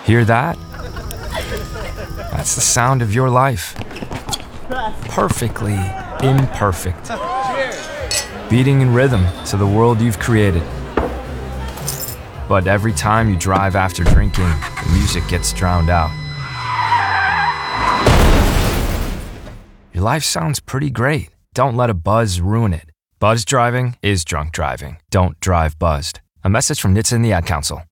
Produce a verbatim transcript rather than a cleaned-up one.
Hear that? That's the sound of your life. Perfectly imperfect. Beating in rhythm to the world you've created. But every time you drive after drinking, the music gets drowned out. Your life sounds pretty great. Don't let a buzz ruin it. Buzz driving is drunk driving. Don't drive buzzed. A message from N H T S A and the Ad Council.